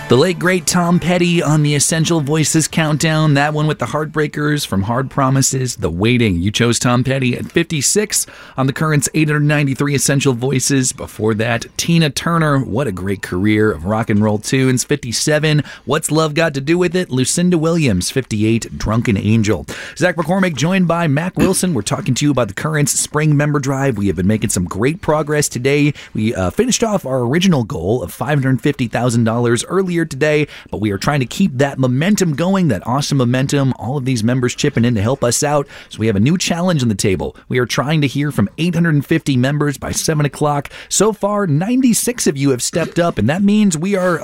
The late, great Tom Petty on the Essential Voices Countdown. That one with the Heartbreakers from Hard Promises, The Waiting. You chose Tom Petty at 56 on the Current's 893 Essential Voices. Before that, Tina Turner. What a great career of rock and roll tunes. 57, What's Love Got to Do With It? Lucinda Williams. 58, Drunken Angel. Zach McCormick joined by Mac Wilson. We're talking to you about the Current's Spring Member Drive. We have been making some great progress today. We finished off our original goal of $550,000 earlier today, but we are trying to keep that momentum going, that awesome momentum, all of these members chipping in to help us out. So we have a new challenge on the table. We are trying to hear from 850 members by 7 o'clock. So far, 96 of you have stepped up, and that means we are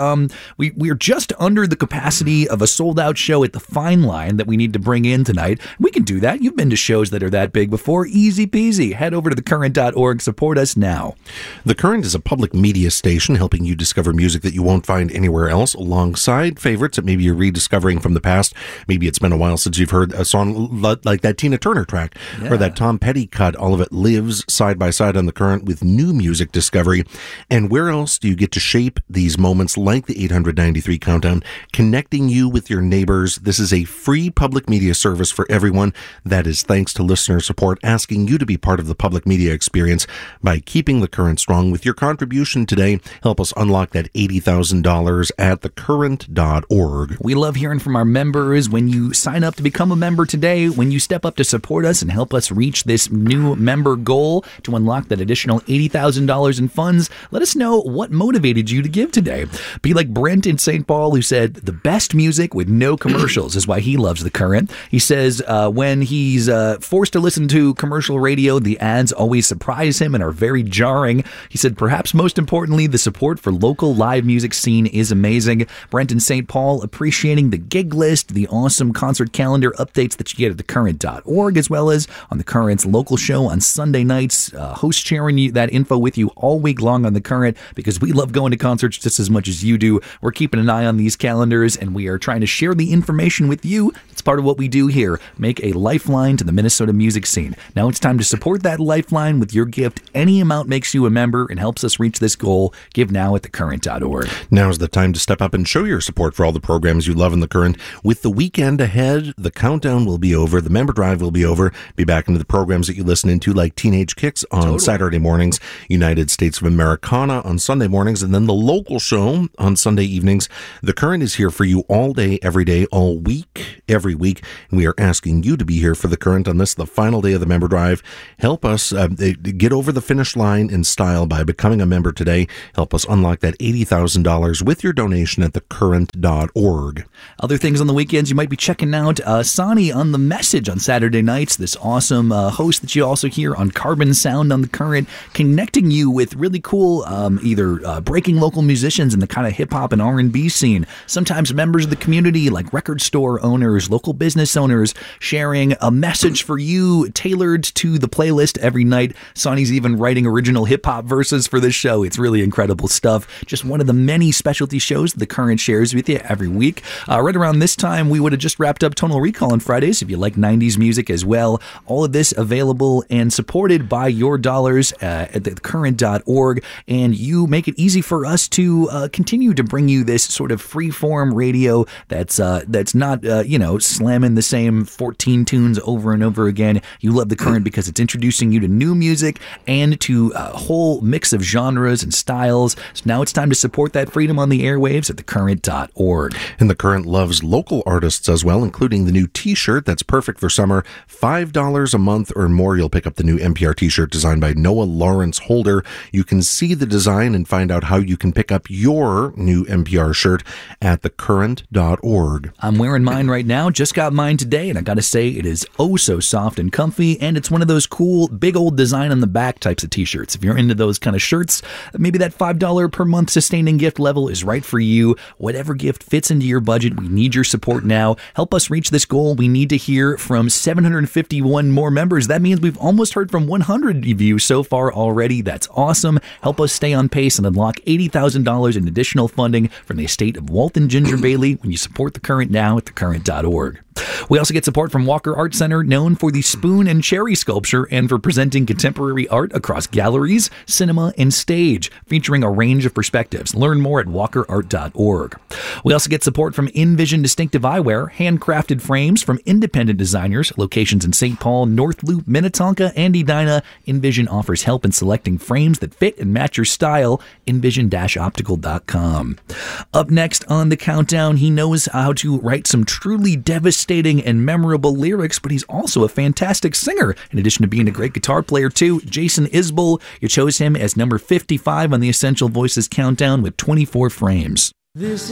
just under the capacity of a sold-out show at the Fine Line that we need to bring in tonight. We can do that. You've been to shows that are that big before. Easy peasy. Head over to thecurrent.org. Support us now. The Current is a public media station helping you discover music that you won't find anywhere else, alongside favorites that maybe you're rediscovering from the past. Maybe it's been a while since you've heard a song like that Tina Turner track or that Tom Petty cut. All of it lives side by side on the Current with new music discovery. And where else do you get to shape these moments like the 893 Countdown, connecting you with your neighbors? This is a free public media service for everyone. That is thanks to listener support, asking you to be part of the public media experience by keeping the Current strong with your contribution today. Help us unlock that $80,000 at thecurrent.org. We love hearing from our members. When you sign up to become a member today, when you step up to support us and help us reach this new member goal to unlock that additional $80,000 in funds, let us know what motivated you to give today. Be like Brent in St. Paul, who said the best music with no commercials is why he loves the Current. He says when he's forced to listen to commercial radio, the ads always surprise him and are very jarring. He said perhaps most importantly, the support for local live music scene is amazing. Brent in St. Paul appreciating the gig list, the awesome concert calendar updates that you get at thecurrent.org, as well as on the Current's local show on Sunday nights. Host sharing that info with you all week long on the Current, because we love going to concerts just as much as you do. We're keeping an eye on these calendars, and we are trying to share the information with you. It's part of what we do here. Make a lifeline to the Minnesota music scene. Now it's time to support that lifeline with your gift. Any amount makes you a member and helps us reach this goal. Give now at thecurrent.org. Now's the time to step up and show your support for all the programs you love in the Current. With the weekend ahead, the countdown will be over, the member drive will be over. Be back into the programs that you listen into, like Teenage Kicks on Saturday mornings, United States of Americana on Sunday mornings, and then the local show on Sunday evenings. The Current is here for you all day, every day, all week, every week. And we are asking you to be here for the Current on this, the final day of the member drive. Help us get over the finish line in style by becoming a member today. Help us unlock that $80,000 with your donation at thecurrent.org. Other things on the weekends you might be checking out. Sonny on The Message on Saturday nights, this awesome host that you also hear on Carbon Sound on the Current, connecting you with really cool either breaking local musicians in the kind of hip-hop and R&B scene, sometimes members of the community like record store owners, local business owners, sharing a message for you tailored to the playlist every night. Sonny's even writing original hip-hop verses for this show. It's really incredible stuff. Just one of the many specialty shows the Current shares with you every week. Right around this time, we would have just wrapped up Tonal Recall on Fridays. If you like 90s music as well, all of this available and supported by your dollars at thecurrent.org. And you make it easy for us to continue to bring you this sort of free-form radio that's not, slamming the same 14 tunes over and over again. You love the Current because it's introducing you to new music and to a whole mix of genres and styles. So now it's time to support that freedom on the airwaves at thecurrent.org. And the Current loves local artists as well, including the new t-shirt that's perfect for summer. $5 a month or more, you'll pick up the new NPR t-shirt designed by Noah Lawrence Holder. You can see the design and find out how you can pick up your new NPR shirt at thecurrent.org. I'm wearing mine right now. Just got mine today, and I gotta say, it is oh so soft and comfy, and it's one of those cool, big old design on the back types of t-shirts. If you're into those kind of shirts, maybe that $5 per month sustaining gift level is right for you. Whatever gift fits into your budget, we need your support now. Help us reach this goal. We need to hear from 751 more members. That means we've almost heard from 100 of you so far already. That's awesome. Help us stay on pace and unlock $80,000 in additional funding from the estate of Walton Ginger Bailey when you support The Current now at thecurrent.org. We also get support from Walker Art Center, known for the spoon and cherry sculpture and for presenting contemporary art across galleries, cinema, and stage, featuring a range of perspectives. Learn more at walkerart.org. We also get support from InVision Distinctive Eyewear, handcrafted frames from independent designers, locations in St. Paul, North Loop, Minnetonka, and Edina. InVision offers help in selecting frames that fit and match your style. InVision-optical.com. Up next on the countdown, he knows how to write some truly devastating and memorable lyrics, but he's also a fantastic singer, in addition to being a great guitar player too. Jason Isbell, you chose him as number 55 on the Essential Voices countdown with 24 frames.